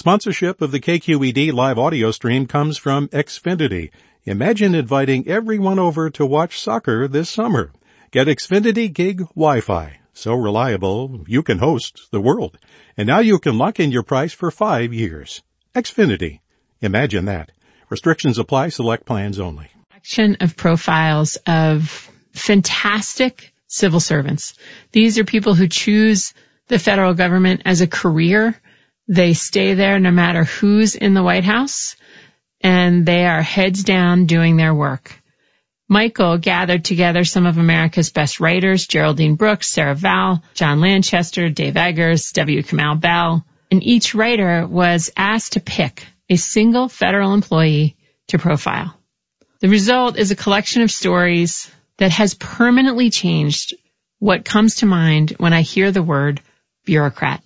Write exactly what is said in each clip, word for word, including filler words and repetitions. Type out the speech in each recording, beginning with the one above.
Sponsorship of the K Q E D live audio stream comes from Xfinity. Imagine inviting everyone over to watch soccer this summer. Get Xfinity Gig Wi-Fi. So reliable, you can host the world. And now you can lock in your price for five years. Xfinity. Imagine that. Restrictions apply. Select plans only. Action of profiles of fantastic civil servants. These are people who choose the federal government as a career. They stay there no matter who's in the White House, and they are heads down doing their work. Michael gathered together some of America's best writers, Geraldine Brooks, Sarah Vowell, John Lanchester, Dave Eggers, W. Kamau Bell, and each writer was asked to pick a single federal employee to profile. The result is a collection of stories that has permanently changed what comes to mind when I hear the word bureaucrat.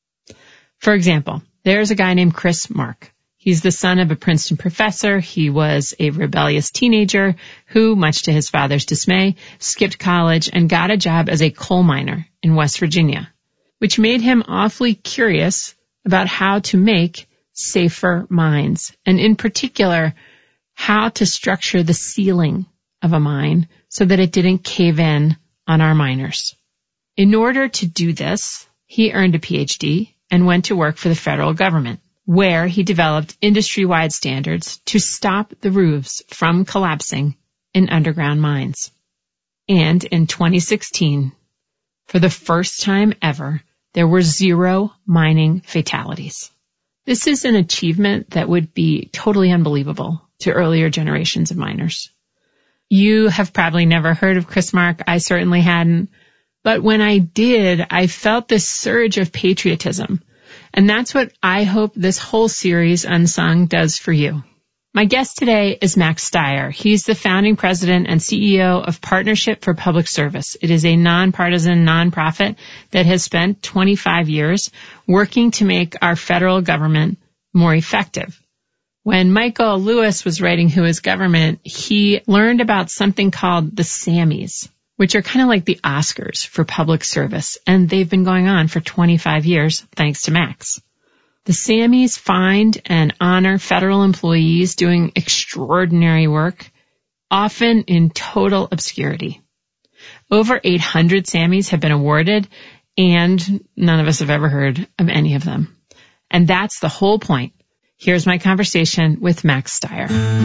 For example, there's a guy named Chris Mark. He's the son of a Princeton professor. He was a rebellious teenager who, much to his father's dismay, skipped college and got a job as a coal miner in West Virginia, which made him awfully curious about how to make safer mines, and in particular, how to structure the ceiling of a mine so that it didn't cave in on our miners. In order to do this, he earned a P H D and went to work for the federal government, where he developed industry-wide standards to stop the roofs from collapsing in underground mines. And in twenty sixteen, for the first time ever, there were zero mining fatalities. This is an achievement that would be totally unbelievable to earlier generations of miners. You have probably never heard of Chris Mark. I certainly hadn't. But when I did, I felt this surge of patriotism. And that's what I hope this whole series, Unsung, does for you. My guest today is Max Stier. He's the founding president and C E O of Partnership for Public Service. It is a nonpartisan nonprofit that has spent twenty-five years working to make our federal government more effective. When Michael Lewis was writing Who is Government, he learned about something called the Sammys, which are kind of like the Oscars for public service, and they've been going on for twenty-five years, thanks to Max. The Sammys find and honor federal employees doing extraordinary work, often in total obscurity. Over eight hundred Sammys have been awarded, and none of us have ever heard of any of them. And that's the whole point. Here's my conversation with Max Stier.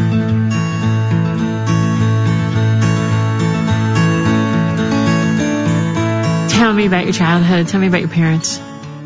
Tell me about your childhood. Tell me about your parents.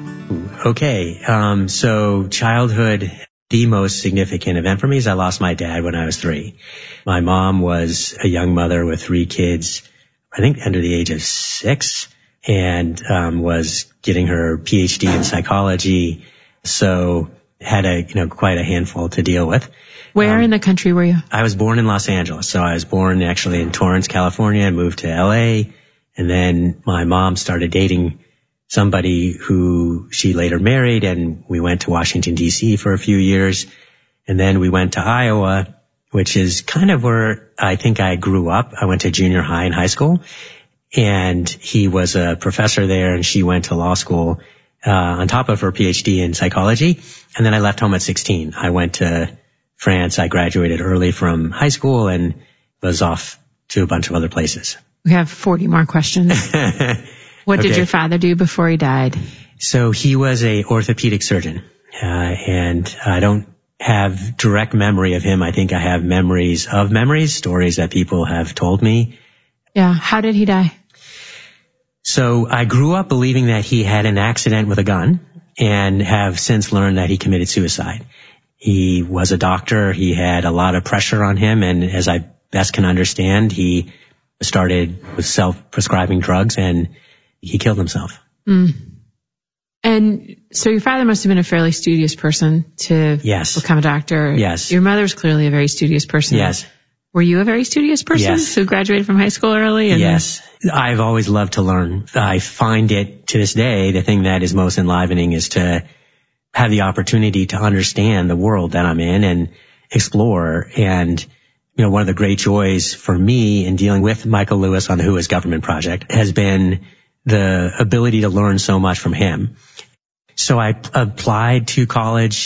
Okay. Um, so childhood, the most significant event for me is I lost my dad when I was three. My mom was a young mother with three kids, I think under the age of six, and um, was getting her P H D in psychology. So had a, you know, quite a handful to deal with. Where um, in the country were you? I was born in Los Angeles. So I was born actually in Torrance, California, and moved to L A. And then my mom started dating somebody who she later married, and we went to Washington, D C for a few years. And then we went to Iowa, which is kind of where I think I grew up. I went to junior high and high school, and he was a professor there, and she went to law school uh, on top of her P H D in psychology. And then I left home at sixteen. I went to France. I graduated early from high school and was off to a bunch of other places. We have forty more questions. What okay. did your father do before he died? So he was a orthopedic surgeon, uh, and I don't have direct memory of him. I think I have memories of memories, stories that people have told me. Yeah. How did he die? So I grew up believing that he had an accident with a gun, and have since learned that he committed suicide. He was a doctor. He had a lot of pressure on him, and as I best can understand, he started with self-prescribing drugs, and he killed himself. Mm. And so your father must have been a fairly studious person to yes. become a doctor. Yes. Your mother's clearly a very studious person. Yes. Were you a very studious person yes. who graduated from high school early? And yes. Then... I've always loved to learn. I find it, to this day, the thing that is most enlivening is to have the opportunity to understand the world that I'm in and explore. And, you know, one of the great joys for me in dealing with Michael Lewis on the Who is Government project has been the ability to learn so much from him. So I applied to college